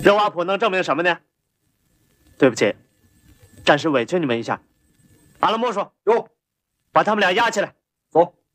热瓦普能证明什么呢？对不起，暂时委屈你们一下。阿拉莫说：“ 哟， 把他们俩押起来。” 走。